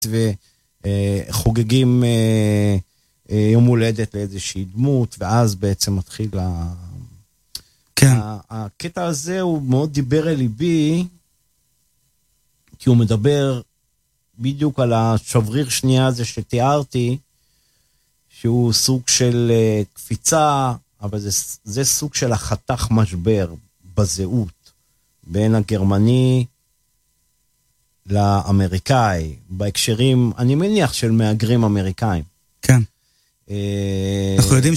וחוגגים יום הולדת לאיזושהי דמות, ואז בעצם מתחיל כן. הקטע הזה הוא מאוד דיבר אל ליבי, כי הוא מדבר בדיוק על השבריר שנייה הזה שתיארתי, שהוא סוג של קפיצה, אבל זה סוג של החתך משבר בזהות, בין הגרמני לאמריקאי, בהקשרים, אני מניח, של מהגרים אמריקאים. כן. אנחנו יודעים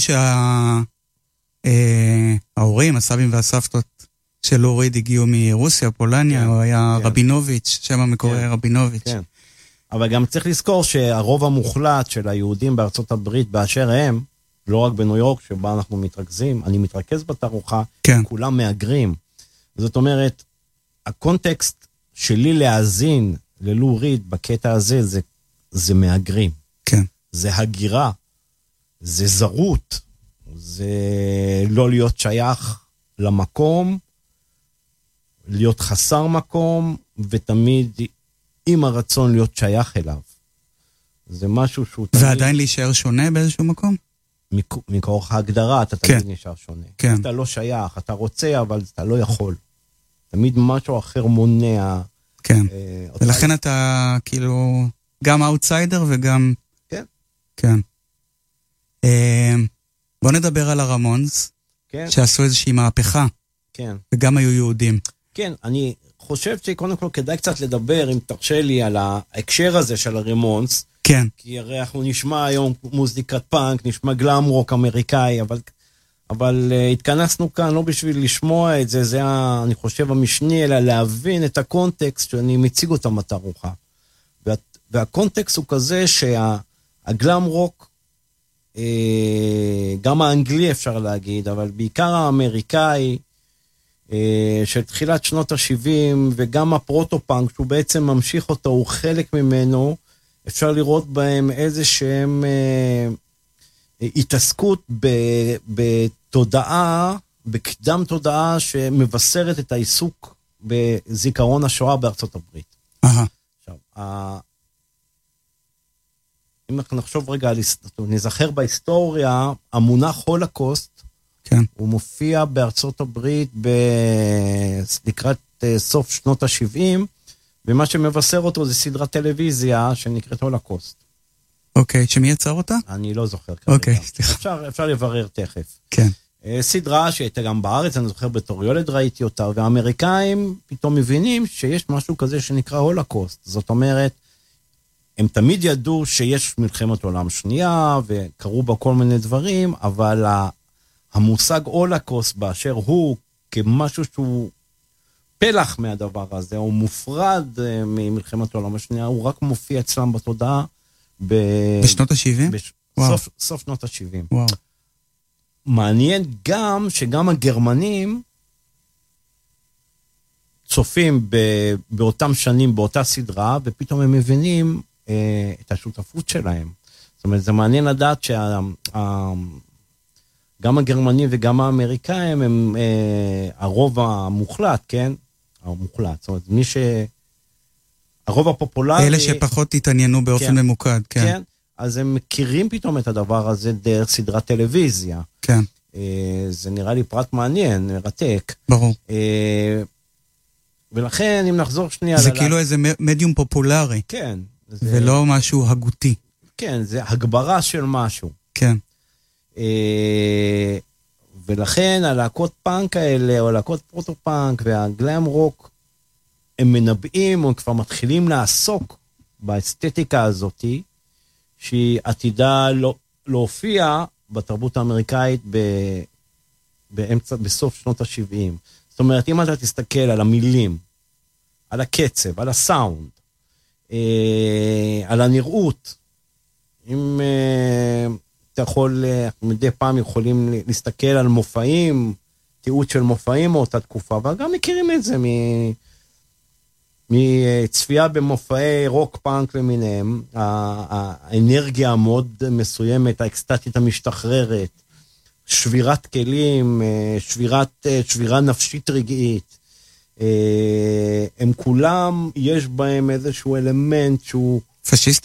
שההורים, הסבים והסבתות של אוריד הגיעו מרוסיה, פולניה, הוא היה רבינוביץ', שם המקורי רבינוביץ'. כן. אבל גם צריך לזכור שהרוב המוחלט של היהודים בארצות הברית באשר הם, לא רק בניו יורק שבה אנחנו מתרכזים, אני מתרכז בתערוכה, כולם מהגרים. זאת אומרת, הקונטקסט שלי להאזין ללו ריד בקטע הזה, זה מהגרים. כן. זה הגירה, זה זרות, זה לא להיות שייך למקום, להיות חסר מקום, ותמיד עם הרצון להיות שייך אליו. זה משהו שהוא תמיד... ועדיין להישאר שונה באיזשהו מקום? מכוח ההגדרה, אתה תמיד נשאר שונה. כן. אתה לא שייך, אתה רוצה, אבל אתה לא יכול. תמיד משהו אחר מונע. כן. ולכן אתה כאילו גם אאוטסיידר וגם... כן. כן. בוא נדבר על הרמונס, כן. שעשו איזושהי מהפכה. כן. וגם היו יהודים. כן, אני חושב שקודם כל כדאי קצת לדבר, אם תרשה לי, על ההקשר הזה של הרמונס. כן. כי הרי אנחנו נשמע היום מוזיקת פאנק, נשמע גלאם רוק אמריקאי, אבל התכנסנו כאן לא בשביל לשמוע את זה, זה אני חושב המשני, אלא להבין את הקונטקסט שאני מציג אותם בתערוכה. והקונטקסט הוא כזה שהגלאם רוק, גם האנגלי אפשר להגיד, אבל בעיקר האמריקאי, של תחילת שנות ה-70, וגם הפרוטו-פאנק, שהוא בעצם ממשיך אותו, הוא חלק ממנו, אפשר לראות בהם איזשהם התעסקות בתודעה, בקדם תודעה שמבשרת את העיסוק בזיכרון השואה בארצות הברית. עכשיו, אם אנחנו נחשוב רגע, נזכר בהיסטוריה, המונח הולוקוסט, כן. הוא מופיע בארצות הברית לקראת סוף שנות ה-70, ומה שמבשר אותו זה סדרת טלוויזיה שנקראת הולוקוסט. אוקיי, שמי יצר אותה? אני לא זוכר כרגע. אוקיי, סליחה. אפשר לברר תכף. כן. סדרה שהייתה גם בארץ, אני זוכר בתור ילד ראיתי אותה, והאמריקאים פתאום מבינים שיש משהו כזה שנקרא הולוקוסט. זאת אומרת, הם תמיד ידעו שיש מלחמת עולם שנייה, וקראו בה כל מיני דברים, אבל המושג הולוקוסט באשר הוא כמשהו שהוא פלח מהדבר הזה, הוא מופרד ממלחמת העולם השנייה, הוא רק מופיע אצלם בתודעה בשנות ה-70? סוף שנות ה-70. וואו. מעניין גם שגם הגרמנים צופים באותם שנים, באותה סדרה, ופתאום הם מבינים את השותפות שלהם. זאת אומרת, זה מעניין לדעת גם הגרמנים וגם האמריקאים הם הרוב המוחלט, כן? המוחלט, זאת אומרת, הרוב הפופולרי... אלה שפחות התעניינו באופן ממוקד, כן. כן, אז הם מכירים פתאום את הדבר הזה דרך סדרת טלוויזיה. כן. זה נראה לי פרט מעניין, מרתק. ברור. ולכן, אם נחזור שנייה... זה כאילו איזה מדיום פופולרי. כן. ולא משהו הגותי. כן, זה הגברה של משהו. כן. ולכן הלהקות פאנק האלה, או הלהקות פרוטו-פאנק והגלאם רוק, הם מנבאים, או כבר מתחילים לעסוק באסתטיקה הזאת, שהיא עתידה להופיע בתרבות האמריקאית בסוף שנות ה-70. זאת אומרת, אם אתה תסתכל על המילים, על הקצב, על הסאונד, על הנראות, אם אתה יכול, מדי פעם יכולים להסתכל על מופעים, תיעוד של מופעים מאותה תקופה, וגם מכירים את זה מצפייה במופעי רוק פאנק למיניהם, האנרגיה המאוד מסוימת, האקסטטית המשתחררת, שבירת כלים, שבירה נפשית רגעית, הם כולם, יש בהם איזשהו אלמנט שהוא פשיסט